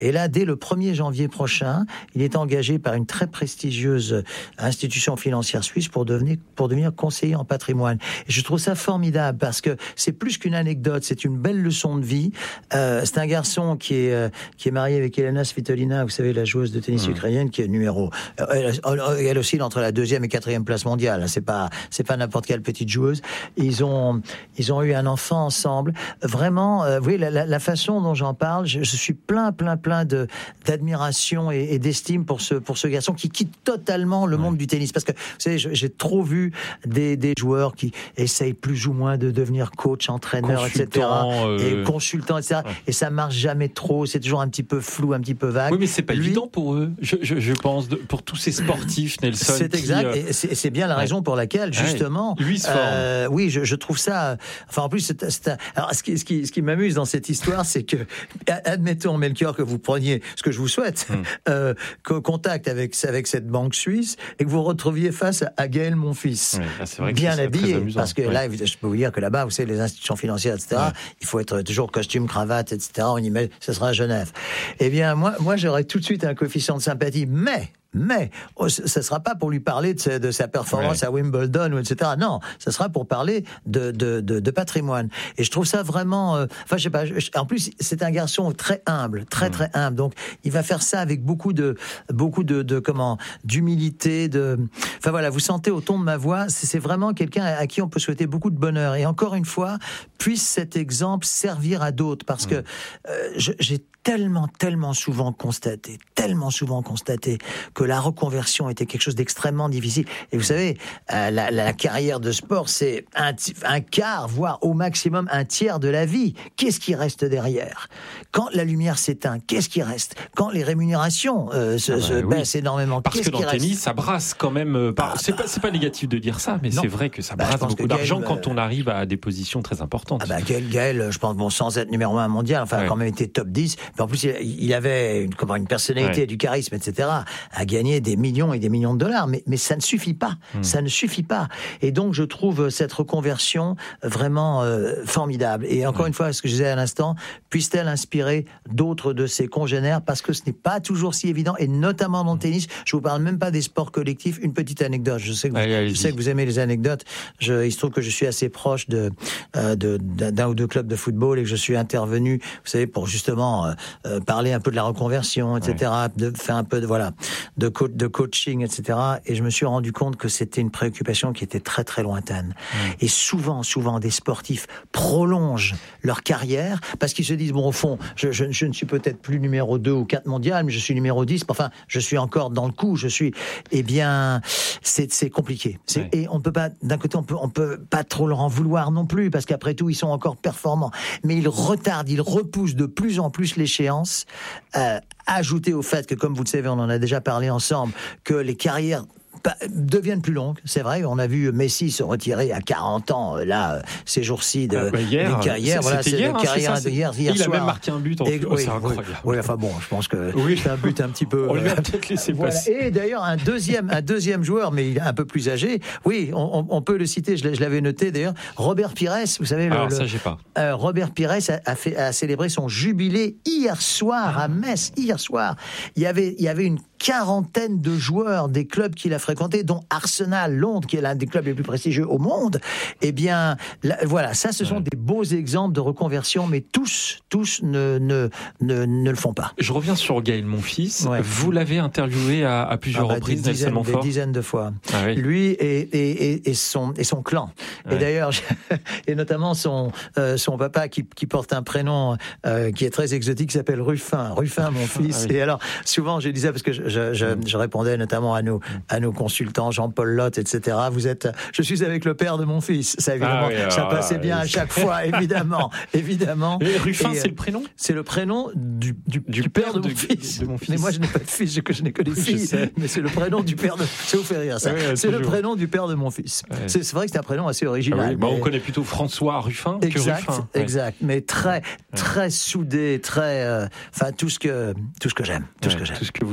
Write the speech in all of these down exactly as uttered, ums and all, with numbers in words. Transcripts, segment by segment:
Et là, dès le premier janvier prochain, il est engagé par une très prestigieuse institution financière suisse pour devenir, pour devenir conseiller en patrimoine. Et je trouve ça formidable parce que c'est plus qu'une anecdote, c'est une belle leçon de vie. Euh, c'est un garçon qui est, euh, qui est marié avec Elena Svitolina, vous savez, la joueuse de tennis mmh. ukrainienne, qui est numéro, euh, elle, elle oscille entre la deuxième et quatrième place mondiale. C'est pas, c'est pas n'importe quelle petite joueuse. Ils ont, ils ont eu un enfant ensemble. Vraiment, euh, vous voyez, la, la, la façon dont j'en parle, je, je suis plein, plein, plein de, d'admiration et, et d'estime pour ce, pour ce garçon qui quitte totalement le monde du tennis. Parce que, vous savez, j'ai trop vu des, des joueurs qui essayent plus ou moins de devenir coach, entraîneur, consultant, et cetera. Euh... Et consultant, et cetera. Ouais. Et ça marche jamais trop. C'est toujours un petit peu flou, un petit peu vague. Oui, mais c'est pas Lui, évident pour eux. Je, je, je pense de, pour tous ces sportifs, Nelson. C'est exact. Euh... Et c'est, c'est bien la raison ouais. pour laquelle, justement, ouais. lui se forme. Euh, oui, je, je trouve ça. Enfin, en plus, c'est, c'est un... alors ce qui, ce qui, ce qui m'amuse dans cette histoire, c'est que, admettons, Melchior, que vous preniez, ce que je vous souhaite, hum. euh, contact avec avec cette banque suisse et que vous retrouviez face à Gaël Monfils, oui, là, c'est vrai que bien c'est habillé, amusant, parce que ouais. là, je peux vous dire que là-bas, vous savez, les institutions financières, et cetera. Ouais. Il faut être toujours costume, cravate, et cetera. On y met, ce sera à Genève. Eh bien, moi, moi, j'aurais tout de suite un coefficient de sympathie, mais. Mais oh, ce ne sera pas pour lui parler de sa, de sa performance ouais. à Wimbledon, ou et cetera. Non, ce sera pour parler de, de, de, de patrimoine. Et je trouve ça vraiment... Euh, enfin, je sais pas. Je, en plus, c'est un garçon très humble, très mmh. très humble. Donc, il va faire ça avec beaucoup de, beaucoup de, de comment, d'humilité. De... Enfin voilà, vous sentez au ton de ma voix, c'est, c'est vraiment quelqu'un à, à qui on peut souhaiter beaucoup de bonheur. Et encore une fois, puisse cet exemple servir à d'autres, parce mmh. que euh, je, j'ai tellement, tellement souvent constaté, tellement souvent constaté que la reconversion était quelque chose d'extrêmement difficile. Et vous savez, euh, la, la carrière de sport, c'est un, un quart, voire au maximum un tiers de la vie. Qu'est-ce qui reste derrière ? Quand la lumière s'éteint, qu'est-ce qui reste ? Quand les rémunérations euh, se, ah bah, se oui. baissent énormément, parce qu'est-ce que dans qui le reste ? tennis, ça brasse quand même. Euh, par... ah, c'est pas, c'est pas négatif de dire ça, mais non. c'est vrai que ça brasse bah, beaucoup d'argent Gaël, quand on arrive à des positions très importantes. Ah bah Gaël, Gaël, je pense, bon, sans être numéro un mondial, enfin, ouais. quand même été top dix. Mais en plus, il, il avait une, comment, une personnalité, ouais. du charisme, et cetera. À gagner des millions et des millions de dollars, mais, mais ça ne suffit pas. Mmh. Ça ne suffit pas. Et donc, je trouve cette reconversion vraiment euh, formidable. Et encore mmh. une fois, ce que je disais à l'instant, puisse-t-elle inspirer d'autres de ses congénères, parce que ce n'est pas toujours si évident, et notamment dans le tennis. Je vous parle même pas des sports collectifs. Une petite anecdote. Je sais que vous, allez, je sais que vous aimez les anecdotes. Je, il se trouve que je suis assez proche de, euh, de, d'un ou deux clubs de football et que je suis intervenu, vous savez, pour justement euh, euh, parler un peu de la reconversion, et cetera, ouais. de faire un peu de, voilà, de, co- de coaching, et cetera. Et je me suis rendu compte que c'était une préoccupation qui était très, très lointaine. Mmh. Et souvent, souvent, des sportifs prolongent leur carrière parce qu'ils se disent, bon, au fond, je, je, je ne suis peut-être plus numéro deux ou quatre mondial, mais je suis numéro dix. Enfin, je suis encore dans le coup. Je suis, eh bien, c'est, c'est compliqué. C'est, ouais. Et on peut pas, d'un côté, on peut, on peut pas trop leur en vouloir non plus, parce qu'après tout, ils sont encore performants. Mais ils retardent, ils repoussent de plus en plus l'échéance. Euh, ajouté au fait que, comme vous le savez, on en a déjà parlé ensemble, que les carrières deviennent plus longues, c'est vrai. On a vu Messi se retirer à quarante ans, là, ces jours-ci de, euh, bah hier, de carrière. C'est, voilà, c'est c'est hier, de hein, carrière c'est ça, de hier, hier il soir. Il a même marqué un but en et, plus. Oui, c'est incroyable. Oui, oui, enfin bon, je pense que oui. c'est un but un petit peu. On lui a peut-être laissé voilà. passer. Et d'ailleurs, un deuxième, un deuxième joueur, mais il est un peu plus âgé. Oui, on, on peut le citer. Je l'avais noté d'ailleurs. Robert Pires, vous savez. Alors le, ça, j'ai pas. Euh, Robert Pires a, a, fait, a célébré son jubilé hier soir à Metz. Hier soir, il y avait, il y avait une quarantaine de joueurs des clubs qu'il a fréquentés, dont Arsenal, Londres, qui est l'un des clubs les plus prestigieux au monde. Eh bien, là, voilà, ça, ce sont ouais. des beaux exemples de reconversion, mais tous, tous ne, ne, ne, ne le font pas. Je reviens sur Gaël Monfils. Ouais. Vous l'avez interviewé à, à plusieurs ah bah, reprises, des dizaines, Nelson Montfort. Des dizaines de fois. Ah oui. Lui et, et, et, et, son, et son clan. Ouais. Et d'ailleurs, et notamment son, euh, son papa qui, qui porte un prénom euh, qui est très exotique, qui s'appelle Ruffin. Ruffin, mon fils. Ah oui. Et alors, souvent, je disais, parce que je, je, je, je répondais notamment à nos, à nos consultants, Jean-Paul Lotte, et cetera. Vous êtes, je suis avec le père de mon fils. Ça, évidemment, ah oui, alors, ça passait bien oui. à chaque fois, évidemment, évidemment. Et Ruffin, et, c'est le prénom? C'est le prénom du, du, du, du père, père de, mon de, fils. de mon fils. Mais moi, je n'ai pas de fils, je, je n'ai que des filles. Mais c'est le prénom du père de. Ça vous fait rire, ça. Oui, c'est toujours. Le prénom du père de mon fils. Ouais. C'est, c'est vrai que c'est un prénom assez original. Ah oui, bah, mais... On connaît plutôt François Ruffin exact, que Ruffin. Exact, ouais. Mais très, ouais. très soudé, très, enfin euh, tout ce que, tout ce que j'aime, tout ouais, ce que j'aime. Tout ce que vous aimez, ouais,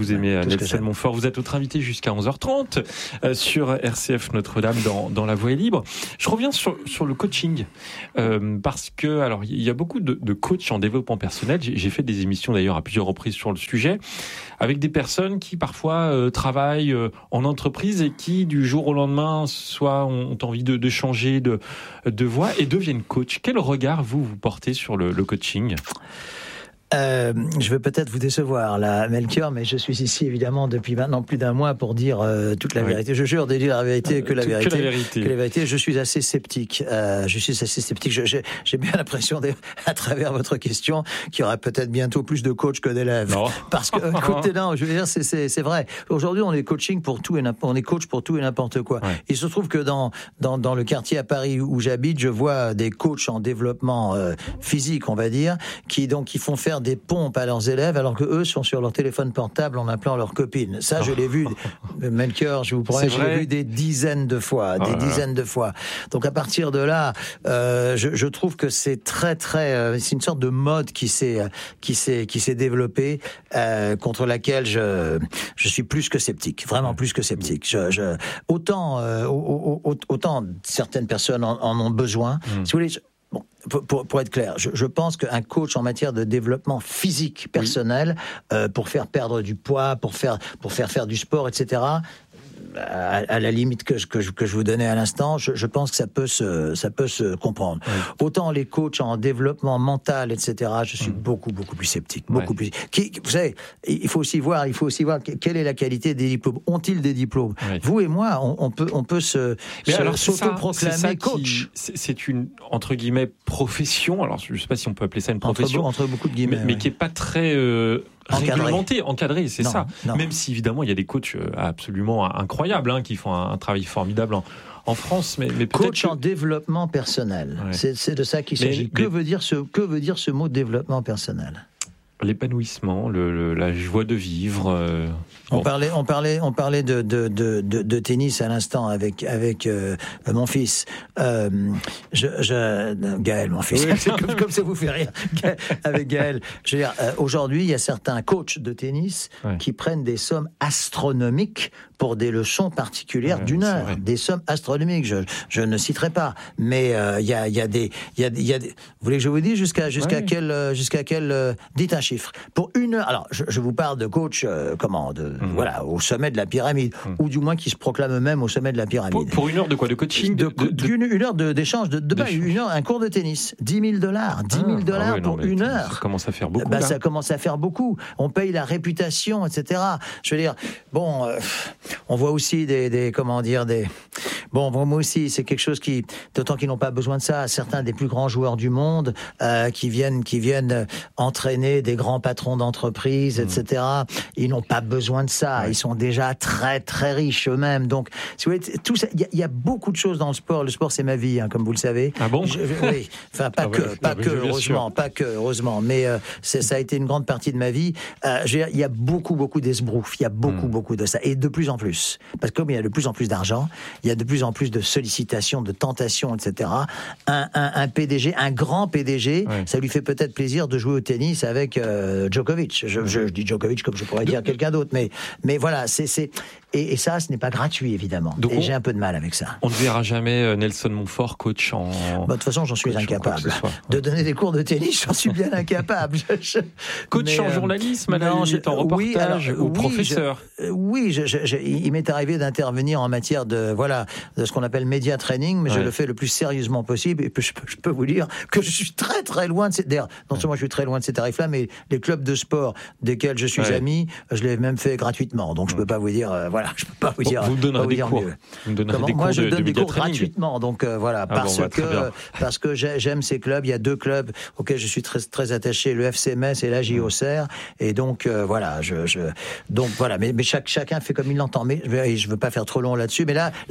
Nelson Montfort, vous êtes notre invité jusqu'à onze heures trente euh, sur R C F Notre-Dame dans, dans La Voie est libre. Je reviens sur, sur le coaching euh, parce que alors il y a beaucoup de, de coachs en développement personnel. J'ai, j'ai fait des émissions d'ailleurs à plusieurs reprises sur le sujet avec des personnes qui parfois euh, travaillent euh, en entreprise et qui du jour au lendemain soit ont, ont envie de, de changer de, de voie et deviennent coach. Quel regard vous vous portez sur le, le coaching ? Euh, je vais peut-être vous décevoir, là, Melchior, mais je suis ici évidemment depuis maintenant plus d'un mois pour dire euh, toute la oui. vérité. Je jure de dire la vérité que la, Tout, vérité, que la vérité. Que la vérité. Je suis assez sceptique. Euh, je suis assez sceptique. Je, j'ai, j'ai bien l'impression, à travers votre question, qu'il y aura peut-être bientôt plus de coachs que d'élèves. Non. Parce que, écoutez, non, je veux dire, c'est, c'est, c'est vrai. Aujourd'hui, on est coaching pour tout et on est coach pour tout et n'importe quoi. Ouais. Il se trouve que dans, dans dans le quartier à Paris où j'habite, je vois des coachs en développement euh, physique, on va dire, qui donc qui font faire des pompes à leurs élèves alors que eux sont sur leur téléphone portable en appelant leurs copines. Ça, je l'ai vu, Melchior, je vous promets, je l'ai vu des dizaines de fois, oh des dizaines là. de fois. Donc à partir de là, euh, je, je trouve que c'est très très, euh, c'est une sorte de mode qui s'est qui s'est qui s'est développée euh, contre laquelle je je suis plus que sceptique, vraiment plus que sceptique. Je, je autant euh, autant certaines personnes en, en ont besoin. Mm. Si vous voulez. Bon, pour, pour être clair, je, je pense qu'un coach en matière de développement physique personnel, oui. euh, pour faire perdre du poids, pour faire pour faire faire du sport, et cetera. À, à la limite que je, que je, que je vous donnais à l'instant, je, je pense que ça peut se, ça peut se comprendre. Oui. Autant les coachs en développement mental, et cetera, je suis mmh. beaucoup, beaucoup plus sceptique. Beaucoup ouais. plus. Qui, vous savez, il faut aussi voir, il faut aussi voir quelle est la qualité des diplômes. Ont-ils des diplômes ? Oui. Vous et moi, on, on peut, on peut se, Mais se alors, s'auto-proclamer c'est ça, c'est coach. Qui, c'est, c'est une entre guillemets profession. Alors, je ne sais pas si on peut appeler ça une profession, entre, entre beaucoup de guillemets, mais, mais oui. qui est pas très euh, réglementé, encadré, c'est non, ça. Non. Même si évidemment il y a des coachs absolument incroyables hein, qui font un, un travail formidable en, en France, mais, mais peut-être coach que... en développement personnel. Ouais. C'est, c'est de ça qu'il s'agit. Mais, que mais... veut dire ce que veut dire ce mot développement personnel ? L'épanouissement, le, le, la joie de vivre. Euh, bon. On parlait, on parlait, on parlait de de de, de, de tennis à l'instant avec avec euh, mon fils. Euh, je, je, Gaël, mon fils. Oui. C'est comme, comme ça vous fait rire. Avec Gaël. Je veux dire, euh, aujourd'hui, il y a certains coachs de tennis ouais. qui prennent des sommes astronomiques pour des leçons particulières ouais, d'une heure. Vrai. Des sommes astronomiques. Je je ne citerai pas, mais il euh, y a il y a des il y a il y a des. Vous voulez que je vous dise jusqu'à jusqu'à ouais. quel euh, jusqu'à quel euh, dites un chiffre. Pour une heure, alors je, je vous parle de coach, euh, comment, de, mmh. voilà, au sommet de la pyramide, mmh. ou du moins qui se proclame eux-mêmes au sommet de la pyramide. Pour, pour une heure de quoi, de coaching, de, de, de, une, une heure de, d'échange, de, de bah, une heure, un cours de tennis, dix mille dollars, dix mille dollars ah ouais, pour non, une heure. Ça commence à faire beaucoup. Bah, ça commence à faire beaucoup. On paye la réputation, et cetera. Je veux dire, bon, euh, on voit aussi des, des, comment dire, des, bon, moi aussi, c'est quelque chose qui, d'autant qu'ils n'ont pas besoin de ça. Certains des plus grands joueurs du monde euh, qui viennent, qui viennent entraîner des grands patrons d'entreprise, et cetera. Ils n'ont pas besoin de ça. Ouais. Ils sont déjà très, très riches eux-mêmes. Donc, si vous voulez, tout ça, il y, y a beaucoup de choses dans le sport. Le sport, c'est ma vie, hein, comme vous le savez. Ah bon? Je, oui. Enfin, pas ah que, ouais, pas que, heureusement, pas que, heureusement. Mais euh, c'est, ça a été une grande partie de ma vie. Euh, il y a beaucoup, beaucoup d'esbrouf. Il y a beaucoup, mmh. beaucoup de ça. Et de plus en plus. Parce que comme il y a de plus en plus d'argent, il y a de plus en plus de sollicitations, de tentations, et cetera. Un, un, un P D G, un grand P D G, ouais. ça lui fait peut-être plaisir de jouer au tennis avec euh, Djokovic. Je, je, je dis Djokovic comme je pourrais dire quelqu'un d'autre, mais, mais voilà, c'est, c'est, et, et ça, ce n'est pas gratuit, évidemment. Donc et on, j'ai un peu de mal avec ça. On ne verra jamais Nelson Montfort coach en... Bah, de toute façon, j'en suis incapable. De donner des cours de tennis, j'en suis bien incapable. Je, je, coach mais, en journalisme, euh, non, je, en reportage, oui, alors, ou oui, professeur je, Oui, je, je, je, il m'est arrivé d'intervenir en matière de, voilà, de ce qu'on appelle média training, mais ouais. je le fais le plus sérieusement possible, et je, je peux vous dire que je suis très très loin de ces... D'ailleurs, non seulement je suis très loin de ces tarifs-là, mais les clubs de sport desquels je suis ouais. ami, je l'ai même fait gratuitement. Donc je peux pas vous dire, euh, voilà, je peux pas vous dire. Vous me donnerez des cours. Vous me donnerez des Moi, cours je de, donne de des cours training. gratuitement. Donc euh, voilà, ah parce bon, bah, que parce que j'aime ces clubs. Il y a deux clubs auxquels je suis très très attaché, le F C Metz et l'A J O Auxerre. Et donc euh, voilà, je, je donc voilà. Mais, mais chaque chacun fait comme il l'entend. Mais je veux pas faire trop long là-dessus. Mais là, là vous là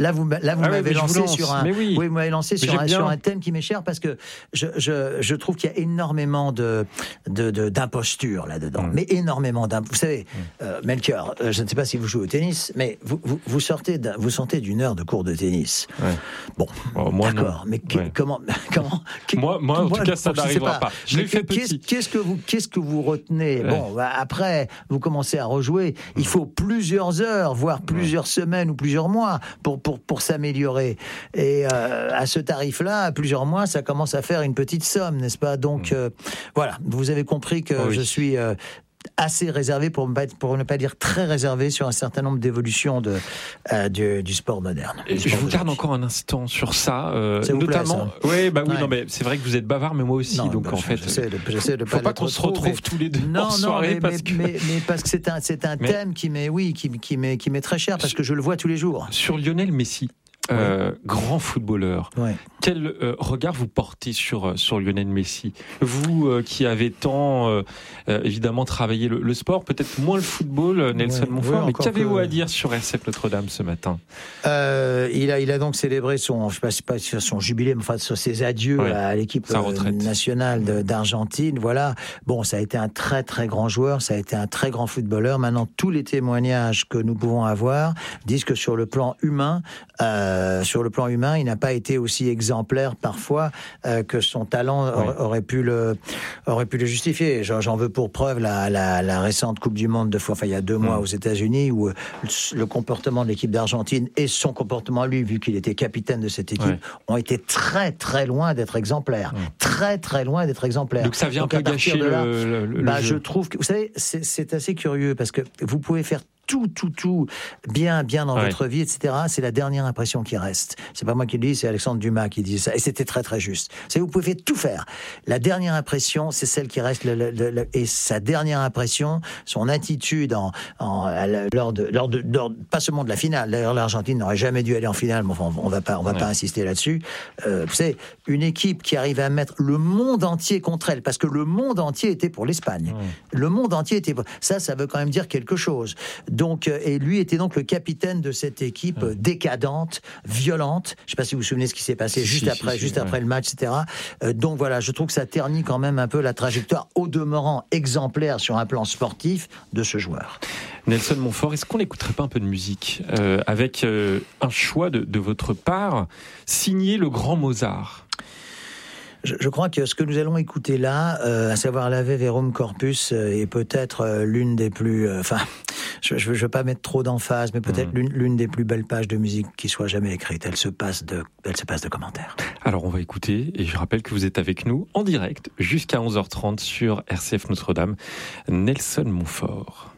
là vous ah m'avez oui, lancé lance. sur un, oui. oui, vous m'avez lancé sur un, sur un thème qui m'est cher parce que je, je, je trouve qu'il y a énormément de, de, de d'imposture là-dedans, mmh. mais énormément d'imposture. Vous savez, mmh. euh, Melchior, euh, je ne sais pas si vous jouez au tennis, mais vous, vous, vous sortez, vous sortez d'une heure de cours de tennis. Ouais. Bon, oh, moi, d'accord, non. mais que, ouais. comment, comment moi, moi, en moi, tout cas, ça n'arrivera pas. pas. Je l'ai fait petit. Qu'est-ce que vous, qu'est-ce que vous retenez? Ouais. Bon, bah, après, vous commencez à rejouer. Il faut plusieurs heures, voire plusieurs ouais. semaines ou plusieurs mois pour pour pour s'améliorer. Et euh, à ce tarif-là, plusieurs mois, ça commence à faire une petite somme, n'est-ce pas? Donc euh, voilà, vous avez compris que oh oui. je suis euh, assez réservé, pour, pour ne pas dire très réservé, sur un certain nombre d'évolutions de, euh, du, du sport moderne. Et je vous garde encore un instant sur ça, euh, ça notamment. Plaît, oui, bah oui, ouais. non, mais c'est vrai que vous êtes bavard, mais moi aussi, non, donc bah, en fait, j'essaie de, j'essaie de faut pas, pas qu'on se retrouve mais... tous les deux non, en soirée, non, mais, parce mais, que mais, mais parce que c'est un, c'est un mais... thème qui m'est, oui, qui, qui m'est, qui m'est très cher, parce que je le vois tous les jours. Sur Lionel Messi. Euh, oui. Grand footballeur. Oui. Quel euh, regard vous portez sur, sur Lionel Messi? Vous euh, qui avez tant euh, euh, évidemment travaillé le, le sport, peut-être moins le football, Nelson oui. Montfort, oui, mais qu'avez-vous que... à dire sur R C F Notre-Dame ce matin? euh, il, a, il a donc célébré son, je sais pas, pas son jubilé, mais enfin sur ses adieux oui. à l'équipe euh, nationale de, d'Argentine. Voilà. Bon, ça a été un très très grand joueur, ça a été un très grand footballeur. Maintenant, tous les témoignages que nous pouvons avoir disent que sur le plan humain, euh, sur le plan humain, il n'a pas été aussi exemplaire parfois euh, que son talent oui. aurait pu le aurait pu le justifier. J'en, j'en veux pour preuve la, la, la récente Coupe du Monde de fois, enfin il y a deux mois mmh. aux États-Unis, où le comportement de l'équipe d'Argentine et son comportement lui, vu qu'il était capitaine de cette équipe, oui. ont été très très loin d'être exemplaires, mmh. très très loin d'être exemplaires. Donc ça vient Donc, un peu gâcher là, le, le, bah, le je jeu. trouve que vous savez, c'est, c'est assez curieux parce que vous pouvez faire tout, tout, tout, bien, bien dans ouais. votre vie, et cetera. C'est la dernière impression qui reste. C'est pas moi qui le dis, c'est Alexandre Dumas qui dit ça. Et c'était très, très juste. C'est vous pouvez tout faire. La dernière impression, c'est celle qui reste. Le, le, le, et sa dernière impression, son attitude en, en lors de, lors de, lors, pas seulement de la finale. D'ailleurs, l'Argentine n'aurait jamais dû aller en finale. Mais enfin, on va pas, on va ouais. pas insister là-dessus. Euh, vous savez, une équipe qui arrive à mettre le monde entier contre elle, parce que le monde entier était pour l'Espagne. Ouais. Le monde entier était pour... ça, ça veut quand même dire quelque chose. Donc, et lui était donc le capitaine de cette équipe ouais. décadente, violente. Je ne sais pas si vous vous souvenez ce qui s'est passé si, juste si, après, si, juste si, après ouais. le match, et cetera. Euh, donc voilà, je trouve que ça ternit quand même un peu la trajectoire, au demeurant exemplaire sur un plan sportif, de ce joueur. Nelson Montfort, est-ce qu'on n'écouterait pas un peu de musique euh, avec euh, un choix de, de votre part, signé le grand Mozart? Je, je crois que ce que nous allons écouter là, euh, à savoir l'Ave Verum Corpus, euh, est peut-être euh, l'une des plus... Enfin, euh, je ne veux pas mettre trop d'emphase, mais peut-être mmh. l'une, l'une des plus belles pages de musique qui soit jamais écrite. Elle se passe de, elle se passe de commentaires. Alors on va écouter, et je rappelle que vous êtes avec nous en direct jusqu'à onze heures trente sur R C F Notre-Dame. Nelson Montfort.